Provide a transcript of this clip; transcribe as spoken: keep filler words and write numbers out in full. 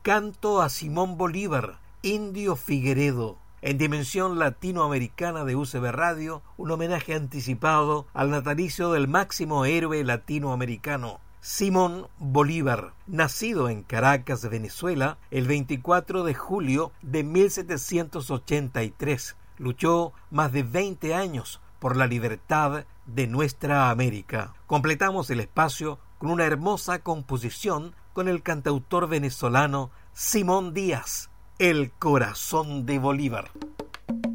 Canto a Simón Bolívar, Indio Figueredo. En dimensión latinoamericana de U C B Radio, un homenaje anticipado al natalicio del máximo héroe latinoamericano, Simón Bolívar, nacido en Caracas, Venezuela, el veinticuatro de julio de mil setecientos ochenta y tres. Luchó más de veinte años por la libertad de nuestra América. Completamos el espacio con una hermosa composición con el cantautor venezolano Simón Díaz, El corazón de Bolívar.